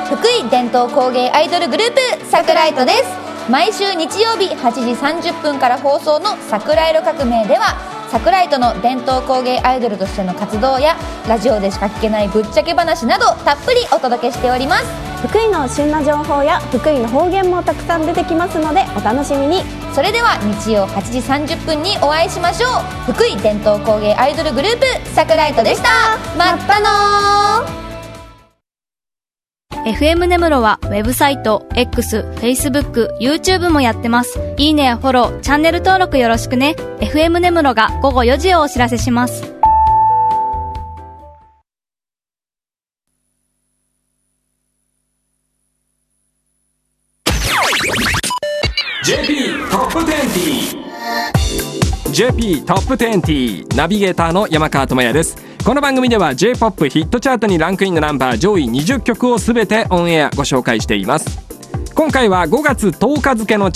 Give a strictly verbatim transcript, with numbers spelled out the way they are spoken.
福井伝統工芸アイドルグループサクライトです。毎週日曜日はちじさんじゅっぷんから放送の桜色革命では、サクライトの伝統工芸アイドルとしての活動やラジオでしか聞けないぶっちゃけ話などたっぷりお届けしております。 福井の旬な情報や福井の方言もたくさん出てきますのでお楽しみに。 それでは日曜はちじさんじゅっぷんにお会いしましょう。福井伝統工芸アイドルグループサクライトでした。まったのー。 エフエム 根室はウェブサイト、X、Facebook、YouTube もやってます。いいねやフォロー、チャンネル登録よろしくね。 エフエム 根室がごごよじをお知らせします。 ジェーピー トップにじゅうジェーピー トップにじゅうナビゲーターの山川智也です。この番組では J-ポップ ヒットチャートにランクインのナンバー上位にじゅっきょくをすべてオンエアご紹介しています。今回はごがつとおか付の